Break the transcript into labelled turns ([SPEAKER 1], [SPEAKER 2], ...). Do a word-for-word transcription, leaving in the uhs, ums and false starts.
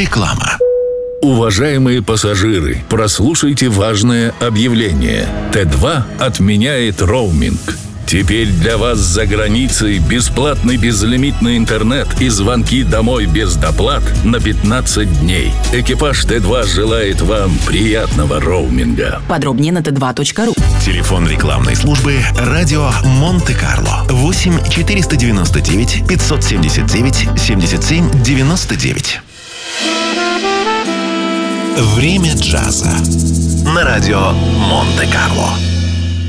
[SPEAKER 1] Реклама.
[SPEAKER 2] Уважаемые пассажиры, прослушайте важное объявление. Тэ два отменяет роуминг. Теперь для вас за границей бесплатный безлимитный интернет и звонки домой без доплат на пятнадцать дней. Экипаж Тэ два желает вам приятного роуминга.
[SPEAKER 3] Подробнее на тэ два точка ру.
[SPEAKER 1] Телефон рекламной службы «Радио Монте-Карло» восемь четыреста девяносто девять пятьсот семьдесят девять семьдесят семь девяносто девять. Время джаза на радио Монте-Карло.